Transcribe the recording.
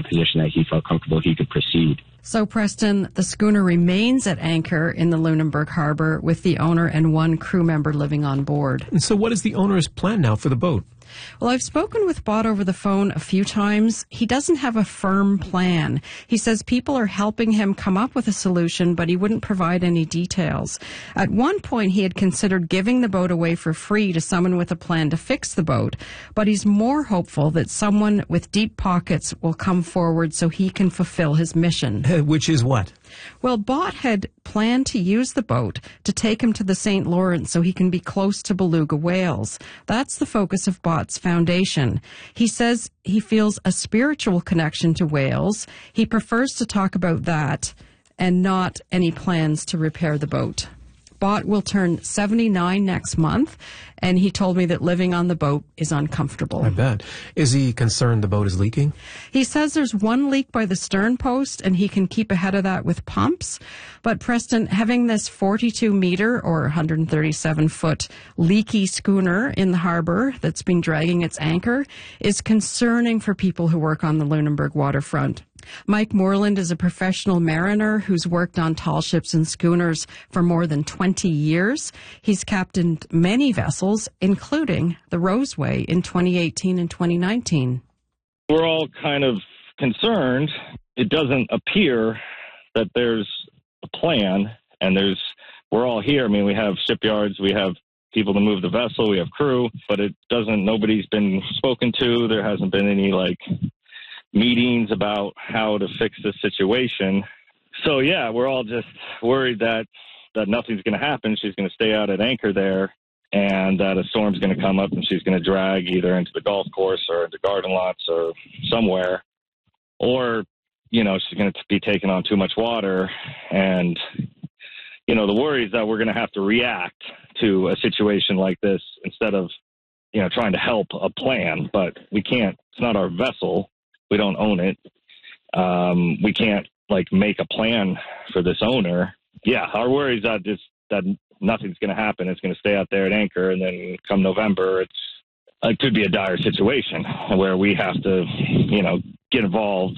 position that he felt comfortable he could proceed. So, Preston, the schooner remains at anchor in the Lunenburg Harbor with the owner and one crew member living on board. And so what is the owner's plan now for the boat? Well, I've spoken with Bott over the phone a few times. He doesn't have a firm plan. He says people are helping him come up with a solution, but he wouldn't provide any details. At one point, he had considered giving the boat away for free to someone with a plan to fix the boat, but he's more hopeful that someone with deep pockets will come forward so he can fulfill his mission. Which is what? Well, Bott had planned to use the boat to take him to the St. Lawrence so he can be close to beluga whales. That's the focus of Bott's foundation. He says he feels a spiritual connection to whales. He prefers to talk about that and not any plans to repair the boat. Bott will turn 79 next month, and he told me that living on the boat is uncomfortable. I bet. Is he concerned the boat is leaking? He says there's one leak by the stern post, and he can keep ahead of that with pumps. But, Preston, having this 42-meter or 137-foot leaky schooner in the harbor that's been dragging its anchor is concerning for people who work on the Lunenburg waterfront. Mike Moreland is a professional mariner who's worked on tall ships and schooners for more than 20 years. He's captained many vessels, including the Roseway in 2018 and 2019. We're all kind of concerned. It doesn't appear that there's a plan, and we're all here. I mean, we have shipyards, we have people to move the vessel, we have crew, but nobody's been spoken to. There hasn't been any, meetings about how to fix this situation. So, yeah, we're all just worried that nothing's going to happen. She's going to stay out at anchor there, and that a storm's going to come up and she's going to drag either into the golf course or into garden lots or somewhere, or, she's going to be taking on too much water. And, the worry is that we're going to have to react to a situation like this instead of, trying to help a plan. But we can't. It's not our vessel. We don't own it. We can't make a plan for this owner. Yeah, our worry is that nothing's going to happen. It's going to stay out there at anchor, and then come November, it could be a dire situation where we have to, get involved